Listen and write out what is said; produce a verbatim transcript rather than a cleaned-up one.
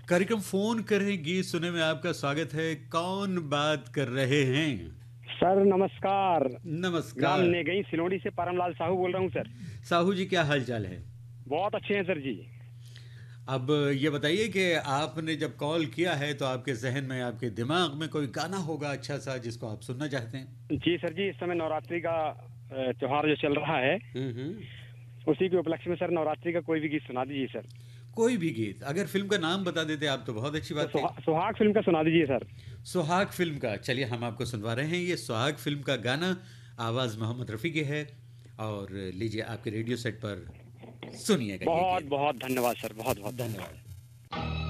कार्यक्रम फोन करें गीत सुने में आपका स्वागत है। कौन बात कर रहे हैं? सर नमस्कार। ग्राम नमस्कार नेगई सिलोड़ी से परमलाल साहू बोल रहा हूँ सर। साहू जी, क्या हाल चाल है? बहुत अच्छे हैं सर जी। अब ये बताइए कि आपने जब कॉल किया है तो आपके जहन में, आपके दिमाग में कोई गाना होगा अच्छा सा जिसको आप सुनना चाहते हैं। जी सर जी, इस समय नवरात्रि का अ, त्योहार जो चल रहा है, हम्म हम्म उसी के उपलक्ष्य में सर नवरात्रि का कोई भी गीत सुना दीजिए सर। कोई भी गीत, अगर फिल्म का नाम बता देते आप तो बहुत अच्छी तो बात थी। सुहा, सुहाग फिल्म का सुना दीजिए सर। सुहाग फिल्म का, चलिए हम आपको सुनवा रहे हैं ये सुहाग फिल्म का गाना। आवाज़ मोहम्मद रफ़ी की है और लीजिए आपके रेडियो सेट पर सुनिएगा ये बहुत गीत। बहुत धन्यवाद सर, बहुत बहुत धन्यवाद।